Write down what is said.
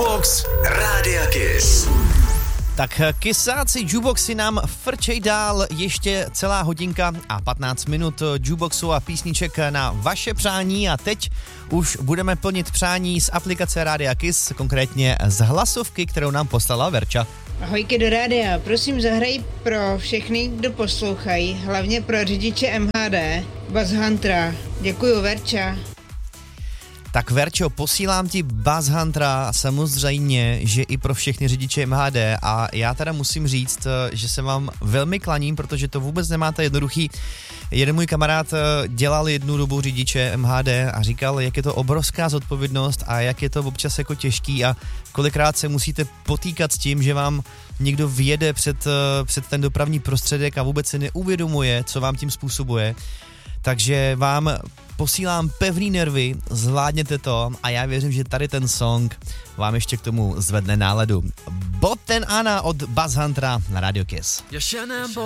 Jukebox Rádia Kiss. Tak kysáci Jukeboxy nám frčej dál, ještě celá hodinka a 15 minut Jukeboxu a písniček na vaše přání a teď už budeme plnit přání z aplikace Rádia Kiss, konkrétně z hlasovky, kterou nám poslala Verča. Ahojky do rádia, prosím zahraj pro všechny, kdo poslouchají, hlavně pro řidiče MHD, Buzz Huntera. Děkuju, Verča. Tak Verčo, posílám ti Buzz Huntera, samozřejmě, že i pro všechny řidiče MHD a já teda musím říct, že se vám velmi klaním, protože to vůbec nemáte jednoduchý. Jeden můj kamarád dělal jednu dobu řidiče MHD a říkal, jak je to obrovská zodpovědnost a jak je to občas jako těžký a kolikrát se musíte potýkat s tím, že vám někdo vjede před ten dopravní prostředek a vůbec si neuvědomuje, co vám tím způsobuje. Takže vám posílám pevný nervy, zvládněte to a já věřím, že tady ten song vám ještě k tomu zvedne náladu. Botten Anna od Buzz Huntera na Radio Kiss.